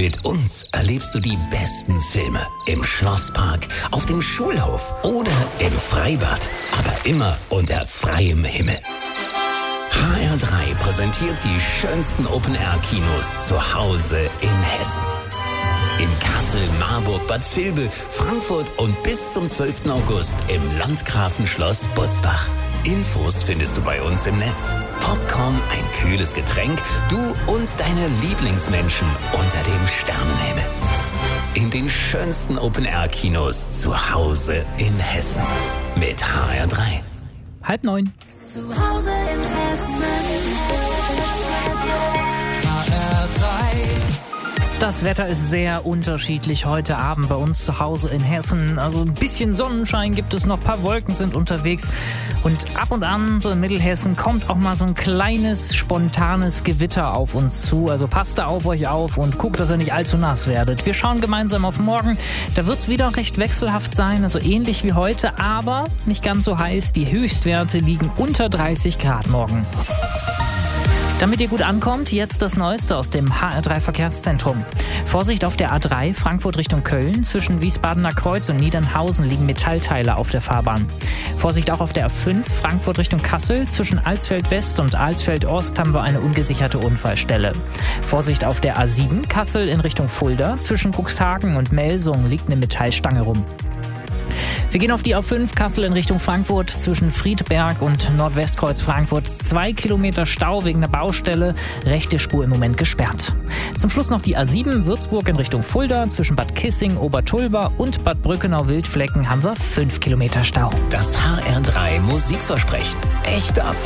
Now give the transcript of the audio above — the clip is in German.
Mit uns erlebst du die besten Filme im Schlosspark, auf dem Schulhof oder im Freibad. Aber immer unter freiem Himmel. HR3 präsentiert die schönsten Open-Air-Kinos zu Hause in Hessen. In Kassel, Marburg, Bad Vilbel, Frankfurt und bis zum 12. August im Landgrafenschloss Butzbach. Infos findest du bei uns im Netz. Popcorn, ein kühles Getränk, du und deine Lieblingsmenschen unter dem Sternenhimmel. In den schönsten Open-Air-Kinos zu Hause in Hessen. Mit HR3. 8:30. Zu Hause in Hessen. Das Wetter ist sehr unterschiedlich heute Abend bei uns zu Hause in Hessen. Also ein bisschen Sonnenschein gibt es noch, ein paar Wolken sind unterwegs. Und ab und an, so in Mittelhessen, kommt auch mal so ein kleines, spontanes Gewitter auf uns zu. Also passt da auf euch auf und guckt, dass ihr nicht allzu nass werdet. Wir schauen gemeinsam auf morgen. Da wird es wieder recht wechselhaft sein, also ähnlich wie heute, aber nicht ganz so heiß. Die Höchstwerte liegen unter 30 Grad morgen. Damit ihr gut ankommt, jetzt das Neueste aus dem HR3 Verkehrszentrum. Vorsicht auf der A3 Frankfurt Richtung Köln. Zwischen Wiesbadener Kreuz und Niedernhausen liegen Metallteile auf der Fahrbahn. Vorsicht auch auf der A5 Frankfurt Richtung Kassel. Zwischen Alsfeld West und Alsfeld Ost haben wir eine ungesicherte Unfallstelle. Vorsicht auf der A7 Kassel in Richtung Fulda. Zwischen Cuxhagen und Melsungen liegt eine Metallstange rum. Wir gehen auf die A5 Kassel in Richtung Frankfurt. Zwischen Friedberg und Nordwestkreuz Frankfurt 2 Kilometer Stau wegen einer Baustelle. Rechte Spur im Moment gesperrt. Zum Schluss noch die A7 Würzburg in Richtung Fulda. Zwischen Bad Kissing, Obertulba und Bad Brückenau-Wildflecken haben wir 5 Kilometer Stau. Das HR3 Musikversprechen. Echte Abwechslung.